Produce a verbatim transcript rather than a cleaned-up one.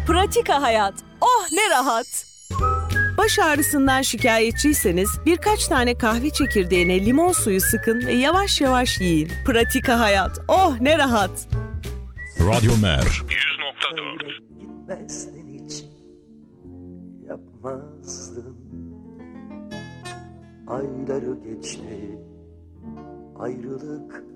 Pratika Hayat. Oh ne rahat. Baş ağrısından şikayetçiyseniz birkaç tane kahve çekirdeğine limon suyu sıkın ve yavaş yavaş yiyin. Pratika Hayat. Oh ne rahat. Radyo Mer yüz nokta dört. Gitmezdin hiç, yapmazdın. Ayları geçti, ayrılık